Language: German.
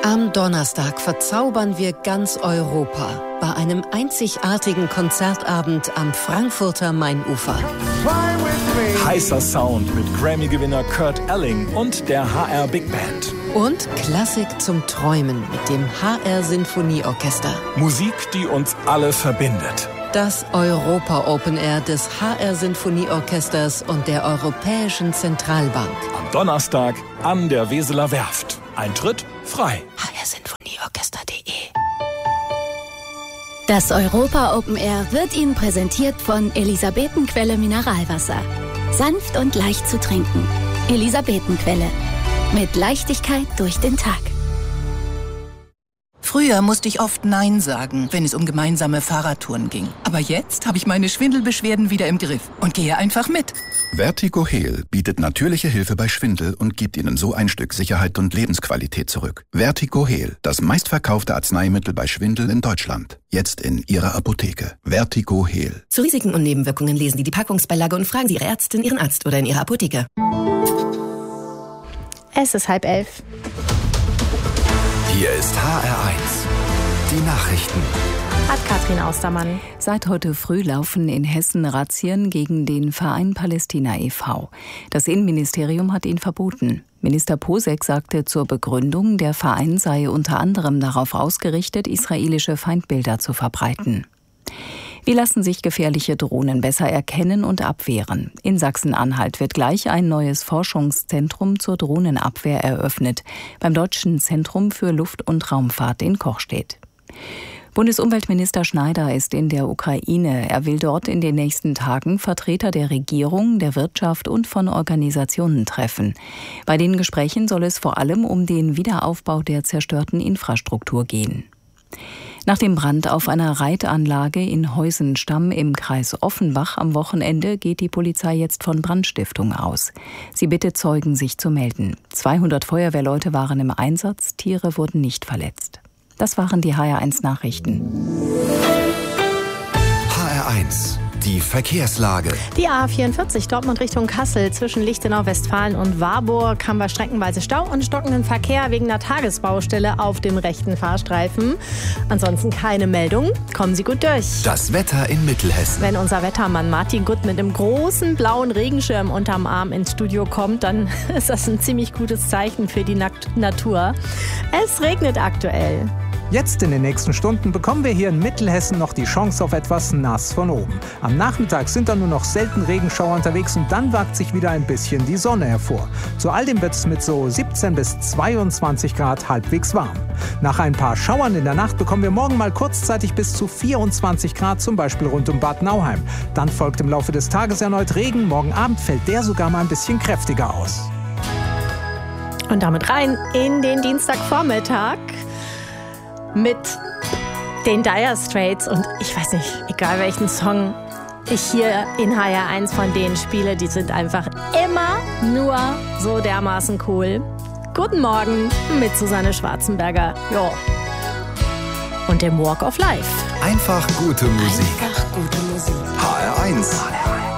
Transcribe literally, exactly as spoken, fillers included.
Am Donnerstag verzaubern wir ganz Europa bei einem einzigartigen Konzertabend am Frankfurter Mainufer. Heißer Sound mit Grammy-Gewinner Kurt Elling und der H R Big Band. Und Klassik zum Träumen mit dem H R Sinfonieorchester. Musik, die uns alle verbindet. Das Europa Open Air des H R Sinfonieorchesters und der Europäischen Zentralbank. Am Donnerstag an der Weseler Werft. Eintritt frei. h r sinfonieorchester punkt de Das Europa Open Air wird Ihnen präsentiert von Elisabetenquelle Mineralwasser. Sanft und leicht zu trinken. Elisabetenquelle. Mit Leichtigkeit durch den Tag. Früher musste ich oft Nein sagen, wenn es um gemeinsame Fahrradtouren ging. Aber jetzt habe ich meine Schwindelbeschwerden wieder im Griff und gehe einfach mit. Vertigo-Heal bietet natürliche Hilfe bei Schwindel und gibt Ihnen so ein Stück Sicherheit und Lebensqualität zurück. Vertigo-Heal, das meistverkaufte Arzneimittel bei Schwindel in Deutschland. Jetzt in Ihrer Apotheke. Vertigo-Heal. Zu Risiken und Nebenwirkungen lesen Sie die Packungsbeilage und fragen Sie Ihre Ärztin, Ihren Arzt oder in Ihrer Apotheke. Es ist halb elf. Hier ist H R eins. Die Nachrichten. Hat Katrin Austermann. Seit heute früh laufen in Hessen Razzien gegen den Verein Palästina e V Das Innenministerium hat ihn verboten. Minister Posek sagte zur Begründung, der Verein sei unter anderem darauf ausgerichtet, israelische Feindbilder zu verbreiten. Wie lassen sich gefährliche Drohnen besser erkennen und abwehren? In Sachsen-Anhalt wird gleich ein neues Forschungszentrum zur Drohnenabwehr eröffnet, beim Deutschen Zentrum für Luft- und Raumfahrt in Kochstedt. Bundesumweltminister Schneider ist in der Ukraine. Er will dort in den nächsten Tagen Vertreter der Regierung, der Wirtschaft und von Organisationen treffen. Bei den Gesprächen soll es vor allem um den Wiederaufbau der zerstörten Infrastruktur gehen. Nach dem Brand auf einer Reitanlage in Heusenstamm im Kreis Offenbach am Wochenende geht die Polizei jetzt von Brandstiftung aus. Sie bittet Zeugen, sich zu melden. zweihundert Feuerwehrleute waren im Einsatz, Tiere wurden nicht verletzt. Das waren die H R eins Nachrichten. H R eins. Die Verkehrslage. Die A vierundvierzig Dortmund Richtung Kassel zwischen Lichtenau, Westfalen und Warburg haben wir streckenweise Stau und stockenden Verkehr wegen einer Tagesbaustelle auf dem rechten Fahrstreifen. Ansonsten keine Meldung. Kommen Sie gut durch. Das Wetter in Mittelhessen. Wenn unser Wettermann Martin Gutt mit einem großen blauen Regenschirm unterm Arm ins Studio kommt, dann ist das ein ziemlich gutes Zeichen für die Natur. Es regnet aktuell. Jetzt in den nächsten Stunden bekommen wir hier in Mittelhessen noch die Chance auf etwas nass von oben. Am Nachmittag sind dann nur noch selten Regenschauer unterwegs und dann wagt sich wieder ein bisschen die Sonne hervor. Zu all dem wird es mit so siebzehn bis zweiundzwanzig Grad halbwegs warm. Nach ein paar Schauern in der Nacht bekommen wir morgen mal kurzzeitig bis zu vierundzwanzig Grad, zum Beispiel rund um Bad Nauheim. Dann folgt im Laufe des Tages erneut Regen. Morgen Abend fällt der sogar mal ein bisschen kräftiger aus. Und damit rein in den Dienstagvormittag mit den Dire Straits und ich weiß nicht, egal welchen Song ich hier in H R eins von denen spiele, die sind einfach immer nur so dermaßen cool. Guten Morgen mit Susanne Schwarzenberger, jo, und dem Walk of Life. Einfach gute Musik. Einfach gute Musik. H R eins. H R eins.